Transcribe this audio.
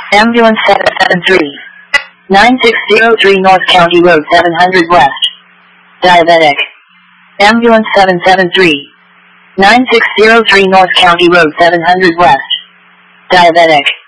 Ambulance 773. 9603 North County Road 700 West. Diabetic. Ambulance 773. 9603 North County Road 700 West. Diabetic.